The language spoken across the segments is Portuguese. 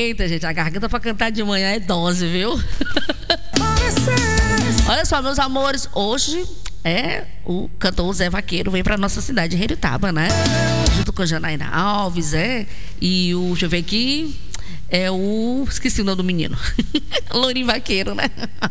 Eita, gente, a garganta pra cantar de manhã é dose, viu? Olha só, meus amores, hoje o cantor Zé Vaqueiro vem pra nossa cidade de Heritaba, né? Junto com a Janaína Alves, e o, deixa eu ver aqui, esqueci o nome do menino. Lourinho Vaqueiro, né?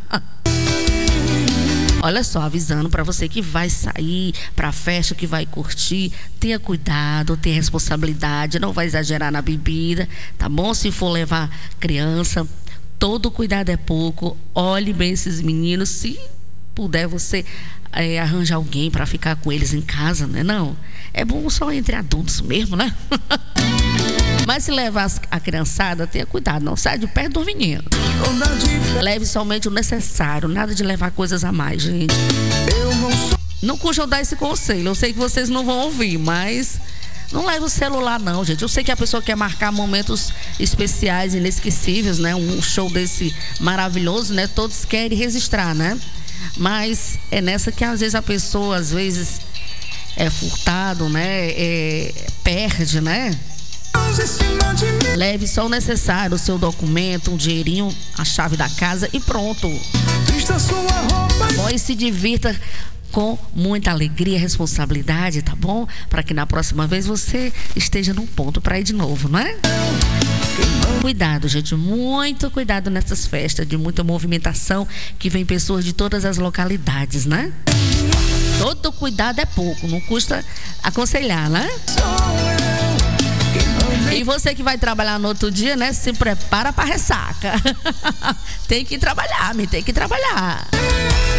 Olha só, avisando para você que vai sair pra festa, que vai curtir, tenha cuidado, tenha responsabilidade, não vai exagerar na bebida, tá bom? Se for levar criança, todo cuidado é pouco. Olhe bem esses meninos, se puder você arranjar alguém para ficar com eles em casa, né? Não, é bom só entre adultos mesmo, né? Mas se levar a criançada, tenha cuidado, não sai de perto do menino. Leve somente o necessário, nada de levar coisas a mais, gente. Não custa eu dar esse conselho, eu sei que vocês não vão ouvir, mas não leve o celular não, gente. Eu sei que a pessoa quer marcar momentos especiais, inesquecíveis, né? Um show desse maravilhoso, né? Todos querem registrar, né? Mas é nessa que às vezes a pessoa, às vezes, é furtado, né? Perde, né? Leve só o necessário, o seu documento, um dinheirinho, a chave da casa e pronto. E se divirta com muita alegria e responsabilidade, tá bom? Para que na próxima vez você esteja num ponto para ir de novo, não é? Cuidado, gente, muito cuidado nessas festas de muita movimentação, que vem pessoas de todas as localidades, né? Todo cuidado é pouco, não custa aconselhar, né? E você que vai trabalhar no outro dia, né? Se prepara para ressaca. Tem que trabalhar, tem que trabalhar.